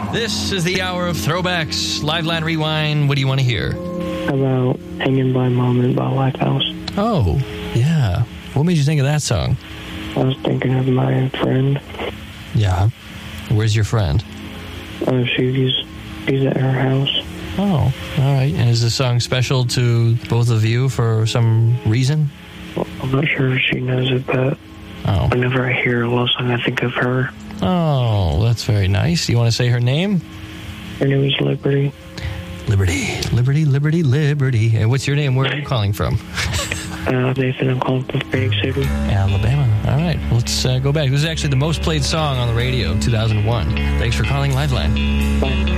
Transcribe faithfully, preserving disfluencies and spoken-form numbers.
This is the hour of throwbacks. Liveline Rewind. What do you want to hear? About Hanging by Moment by Lifehouse. Oh, yeah. What made you think of that song? I was thinking of my friend. Yeah. Where's your friend? Uh, she's, she's at her house. Oh, all right. And is the song special to both of you for some reason? Well, I'm not sure if she knows it, but oh. whenever I hear a love song, I think of her. Oh, that's very nice. You want to say her name? Her name is Liberty. Liberty, Liberty, Liberty, Liberty. And what's your name? Where are you calling from? uh, Nathan, I'm calling from Phoenix City, Alabama. All right, let's uh, go back. This is actually the most played song on the radio, two thousand one. Thanks for calling Liveline. Bye.